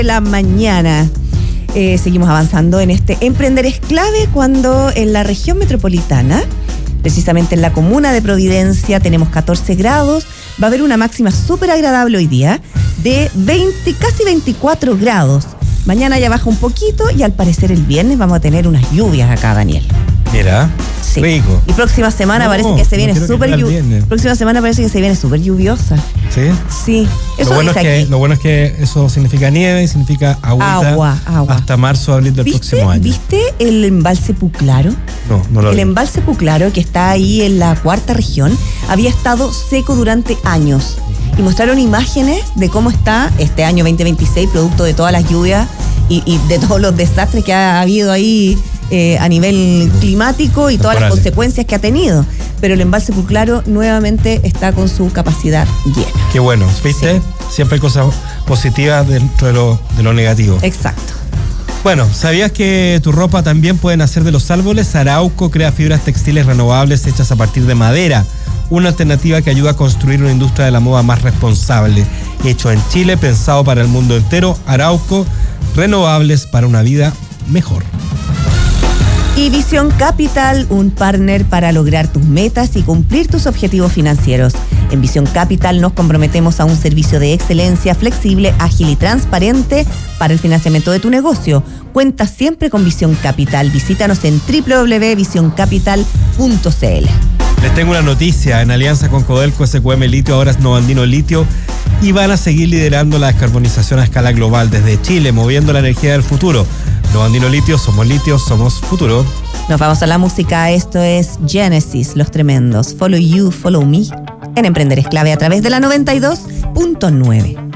la mañana. Seguimos avanzando en este Emprender es clave cuando en la región metropolitana, precisamente en la comuna de Providencia, tenemos 14 grados. Va a haber una máxima súper agradable hoy día de casi 24 grados. Mañana ya baja un poquito y al parecer el viernes vamos a tener unas lluvias acá, Daniel. Mira, sí. Rico. Y próxima semana parece que se viene súper lluviosa. Próxima semana parece que se viene súper lluviosa. ¿Sí? Sí. Eso lo bueno es que eso significa nieve y significa agua. Hasta marzo, abril del próximo año. ¿Viste el embalse Puclaro? No lo vi. El embalse Puclaro, que está ahí en la cuarta región, había estado seco durante años. Y mostraron imágenes de cómo está este año 2026, producto de todas las lluvias y de todos los desastres que ha habido ahí a nivel climático y todas las consecuencias que ha tenido. Pero el embalse Puclaro nuevamente está con su capacidad llena. Qué bueno, ¿viste? Sí. Siempre hay cosas positivas dentro de lo negativo. Exacto. Bueno, ¿sabías que tu ropa también puede nacer de los árboles? Arauco crea fibras textiles renovables hechas a partir de madera. Una alternativa que ayuda a construir una industria de la moda más responsable. Hecho en Chile, pensado para el mundo entero. Arauco, renovables para una vida mejor. Y Visión Capital, un partner para lograr tus metas y cumplir tus objetivos financieros. En Visión Capital nos comprometemos a un servicio de excelencia flexible, ágil y transparente para el financiamiento de tu negocio. Cuenta siempre con Visión Capital. Visítanos en www.visioncapital.cl. Les tengo una noticia. En alianza con Codelco, SQM Litio, ahora es Novandino Litio, y van a seguir liderando la descarbonización a escala global desde Chile, moviendo la energía del futuro. Novandino Litio, somos futuro. Nos vamos a la música. Esto es Genesis, Los Tremendos. Follow You, Follow Me. En Emprender es clave a través de la 92.9.